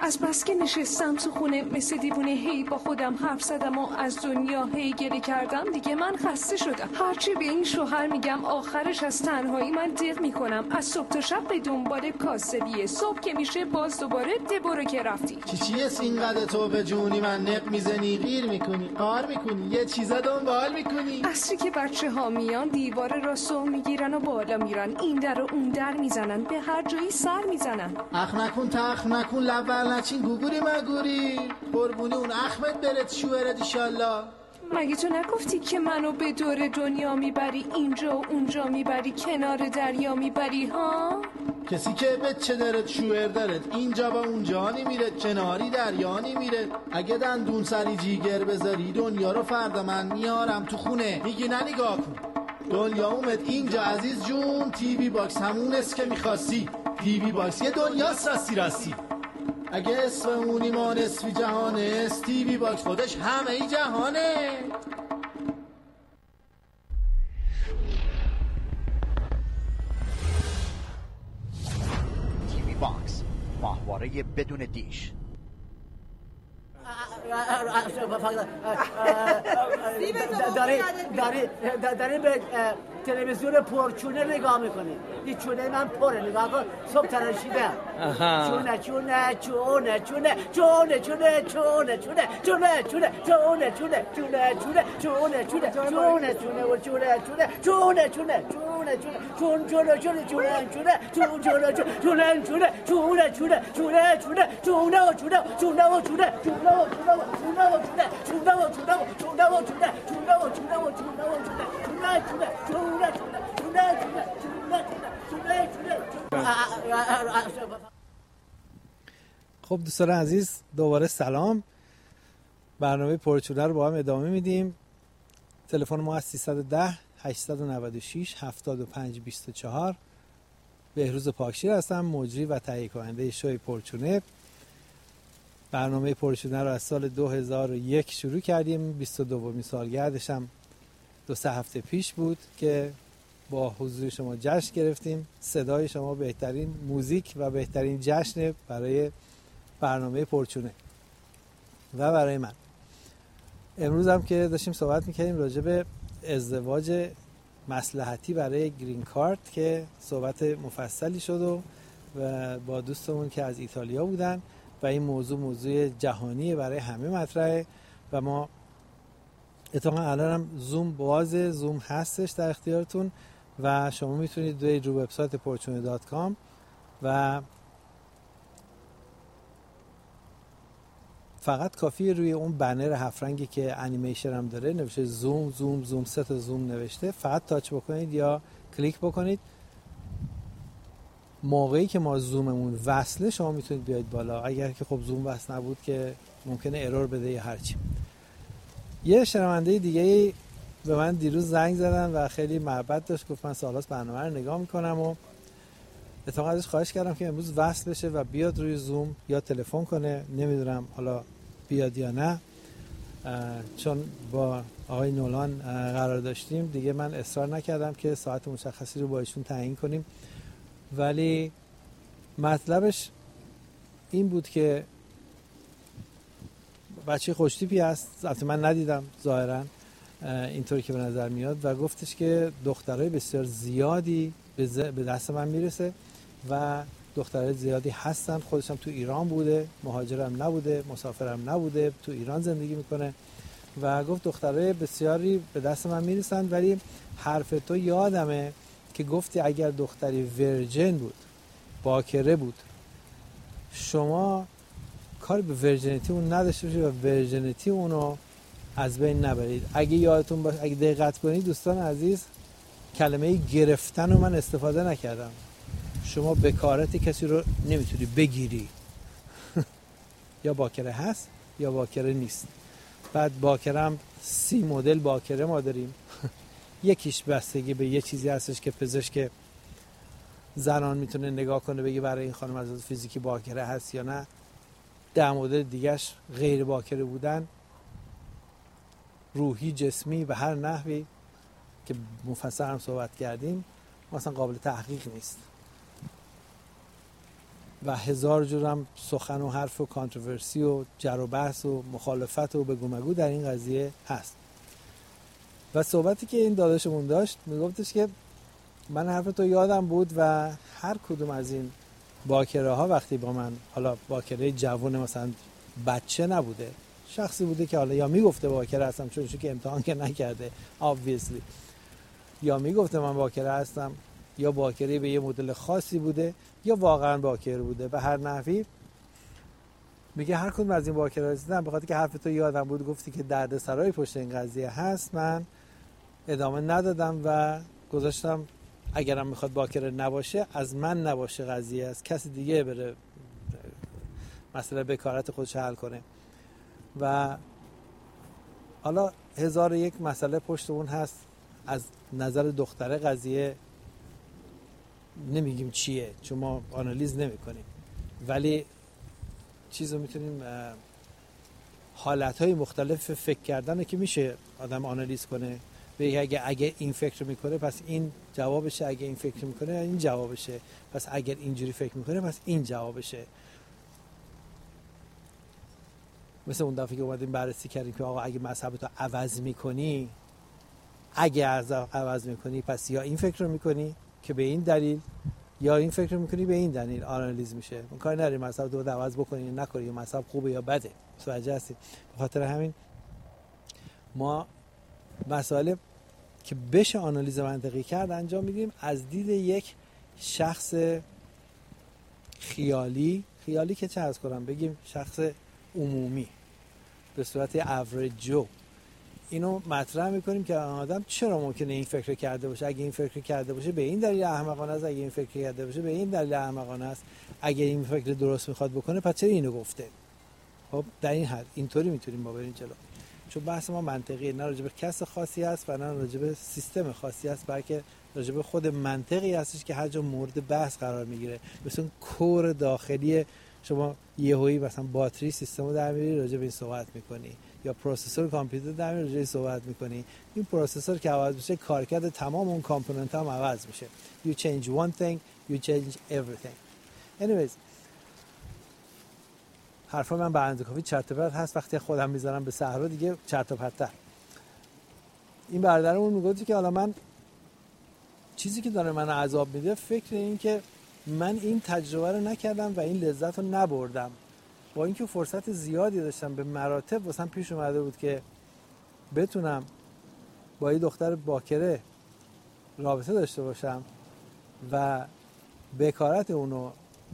از بس که نشستم تو خونه مثل دیوونه هی با خودم حرف زدم و از دنیا هی گریه کردم. دیگه من خسته شدم. هرچی به این شوهر میگم آخرش از تنهایی من دق میکنم. از صبح تا شب به دنبال کاسبیه. صبح که میشه باز دوباره برو که رفتی. چیه اینقدر تو به جونی من نق میزنی، غیر میکنی، قار میکنی، یه چیزا دنبال میکنی. اصری که بچه ها میان دیوار راستو میگیرن و بالا میرن، این در و اون در میزنن، به هر جایی سر میزنن. اخ نکن تخ نکن لبر نچین گوگوری مگوری، قربونی اون اخمت برد شوهرت ایشالله. مگه تو نگفتی که منو به دور دنیا میبری، اینجا و اونجا میبری، کنار دریا میبری ها؟ کسی که بچه دارد شوهر دارد، اینجا با اونجا نمیره، کناری دریا نمیره. اگه دندون سری جیگر بذاری دنیا رو فردا من میارم تو خونه. میگی نه نگاه کن دنیا اومد اینجا عزیز جون، تی وی باکس همون است که میخواستی. تی وی باکس یه دنیاست راستی. اگه اسم اونی ما نصفی جهانه است، تی وی باکس خودش همه ای جهانه. تی وی باکس، ماهواره بدون دیش. داری به تلویزیون پرچونه نگاه میکنی. این چونه من پره، نگاه کن صبح تراشیدم. چونه چونه چونه چونه چونه چونه چونه چونه چونه چونه چونه چونه چونه چونه چونه چونه چونه و چونه چونه چونه چونه چونه چون چونه چونه چونه چونه چون چونه چونه چونه چونه چونه چونه چونه چونه و چونه چونه و چونه چونه و چونه و چونه و چونه چونه و چونه و چونه و چونه چونه و چونه و چونه و چونه چونه چونه چونه چونه. خب دوستان عزیز دوباره سلام. برنامه پرچونه رو با هم ادامه میدیم. تلفن ما از 310 896 75 24. بهروز پاکشیر هستم، مجری و تهیه کننده شوی پرچونه. برنامه پرچونه رو از سال 2001 شروع کردیم. 22مین سالگردش هم 2-3 هفته پیش بود که با حضور شما جشن گرفتیم. صدای شما بهترین موزیک و بهترین جشن برای برنامه پرچونه و برای من. امروز هم که داشتیم صحبت میکردیم راجع به ازدواج مصلحتی برای گرین کارت که صحبت مفصلی شد و با دوستمون که از ایتالیا بودن و این موضوع جهانی برای همه مطرحه و ما اتفاقا الان هم زوم بازه، زوم هستش در اختیارتون و شما میتونید رو وبسایت porchune.com و فقط کافیه روی اون بنر 7 رنگی که انیمیشن هم داره نوشته زوم زوم زوم 3 تا زوم نوشته، فقط تاچ بکنید یا کلیک بکنید. موقعی که ما زوممون وصله شما میتونید بیاید بالا. اگر که خب زوم وصل نبود که ممکنه ارور بده یا هرچی. یه شنونده دیگه به من دیروز زنگ زدن و خیلی محبت داشت، گفت من سالاس برنامه رو نگاه میکنم و اتفاقا ازش خواهش کردم که امروز وصل بشه و بیاد روی زوم یا تلفن کنه. نمیدونم حالا بیاد یا نه، چون با آقای نولان قرار داشتیم دیگه من اصرار نکردم که ساعت مشخصی رو با ایشون تعیین کنیم، ولی مطلبش این بود که بچه خوشتیپی هست، البته من ندیدم ظاهرا اینطوری که به نظر میاد، و گفتش که دخترای بسیار زیادی به دست من میرسه و دخترای زیادی هستن. خودشم تو ایران بوده، مهاجرم نبوده، مسافرم نبوده، تو ایران زندگی میکنه و گفت دخترای بسیاری به دست من میرسن، ولی حرف تو یادمه که گفتی اگر دختری ورجن بود، باکره بود، شما کار به ورجنیتی اون نداشته باشید و ورجنیتی اونو از بین نبرید. اگه یادتون باشه، اگه دقت کنید دوستان عزیز، کلمه گرفتن رو من استفاده نکردم. شما بکارت کسی رو نمیتونی بگیری. یا باکره هست یا باکره نیست. بعد باکره هم 30 مدل باکره ما داریم. یکیش بستگی به یه چیزی هستش که پزشک زنان میتونه نگاه کنه بگه برای این خانم از فیزیکی باکره هست یا نه. 10 مدل دیگهش غیر باکره بودن، روحی، جسمی و هر نحوی که مفصل هم صحبت کردیم، مثلا قابل تحقیق نیست. و هزار جورم سخن و حرف و کانتروورسی و جر و بحث و مخالفت و بگو مگو در این قضیه هست. و صحبتی که این داداشمون داشت میگفتش که من حرف تو یادم بود و هر کدوم از این باکره ها وقتی با من، حالا باکره جوان مثلا بچه نبوده، شخصی بوده که حالا یا میگفته باکره هستم چون که امتحان که نکرده obviously، یا میگفته من باکره هستم، یا باکره به یه مدل خاصی بوده یا واقعا باکره بوده. به هر نحوی میگه هر کدوم از این باکره رسیدم به خاطر که حرف تو یادم بود، گفتی که دردسرای پشت این قضیه هست، من ادامه ندادم و گذاشتم اگرم میخواد باکره نباشه از من نباشه قضیه، از کسی دیگه بره مسئله بکارت خودش حل کنه. و حالا 1001 مسئله پشت اون هست. از نظر دختره قضیه نمیگیم چیه چون ما آنالیز نمی کنیم، ولی چیزو میتونیم حالتهای مختلف فکر کردنه که میشه آدم آنالیز کنه. اگه این فکر میکنه پس این جوابشه، اگه این فکر میکنه این جوابشه، پس اگر اینجوری فکر میکنه پس این جوابشه. مثل اون دفعه که اومدیم بررسی کردیم که آقا اگه مذهبتو عوض میکنی، اگه عوض میکنی پس یا این فکر رو میکنی که به این دلیل، یا این فکر رو میکنی به این دلیل آنالیز میشه. اون کاری نداری مذهب رو عوض بکنی یا نکنی، یا مذهب خوبه یا بده، متوجه هستی؟ به خاطر همین ما مسائل که بشه آنالیز منطقی کرد انجام میدیم از دید یک شخص خیالی که چه عرض کنم، بگیم شخص عمومی به صورت اوریج جو. اینو مطرح میکنیم که آدم چرا ممکنه این فکر کرده باشه، اگه این فکر کرده باشه به این دلیل احمقانه است، اگه این فکر کرده باشه به این دلیل احمقانه است، اگه این فکر درست میخواد بکنه پس چرا اینو گفته. خب در این حد اینطوری میتونیم ما بریم جلو، چون بحث ما منطقیه، نه راجع به کس خاصی است و نه راجع به سیستم خاصی است، بلکه راجع به خود منطقی هستش که هر جا مورد بحث قرار میگیره. مثلا کور داخلی شما یهویی مثلا باتری سیستمو در میاری راجع به این صحبت میکنی، یا پروسسور کامپیوتر در میاری راجع به این صحبت میکنی. این پروسسور که عوض بشه کارکرد تمام اون کامپوننت هم عوض میشه. You change one thing, you change everything. Anyways حرفا من به اندازه کافی چرت و پرت هست، وقتی خودم میذارم به صحرا دیگه چرت و پرت‌تر. این برادرمون میگه که حالا من چیزی که داره من عذاب میده فکر این که من این تجربه رو نکردم و این لذت رو نبردم، با اینکه فرصت زیادی داشتم، به مراتب واسم پیش اومده بود که بتونم با یه دختر باکره رابطه داشته باشم و بکارت اونو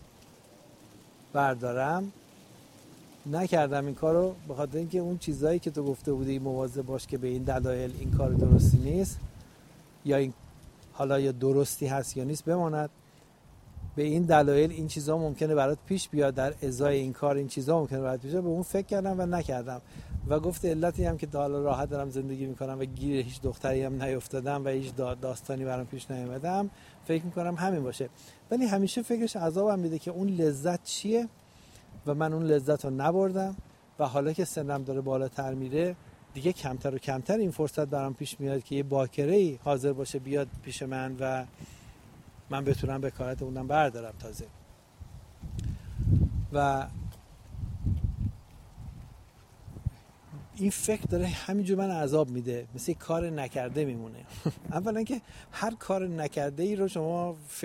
بردارم، نکردم این کارو به خاطر اینکه اون چیزایی که تو گفته بودی مواظب باش که به این دلایل این کار درستی نیست، یا این حالا یا درستی هست یا نیست بماند، به این دلایل این چیزا ممکنه برات پیش بیاد، در ازای این کار این چیزا ممکنه برات پیش بیاد، به اون فکر کردم و نکردم. و گفت علتی هم که حالا راحت دارم زندگی میکنم و گیر هیچ دختری هم نیافتادم و هیچ داستانی برام پیش نیومدم، فکر میکنم همین باشه. ولی همیشه فکرش عذابم میده که اون لذت چیه و من اون لذت رو نبردم و حالا که سنم داره بالاتر میره دیگه کمتر و کمتر این فرصت برام پیش میاد که یه باکره‌ای حاضر باشه بیاد پیش من و من بتونم به کارت اونم بردارم تازه. و این فکر داره همینجور من عذاب میده، مثل کار نکرده میمونه. اولا که هر کار نکرده ای رو شما